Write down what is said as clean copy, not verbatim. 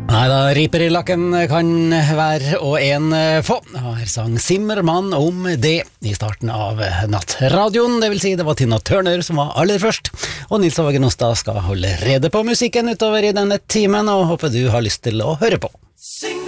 Nei da, riper i lakken kan hver og en få. Her sang Zimmermann om det i starten av nattradioen. Det vil si, det var Tina Turner som var aller først. Og Nils Åge Nostad skal holde rede på musikken utover i denne timen, og håper du har lyst til å høre på.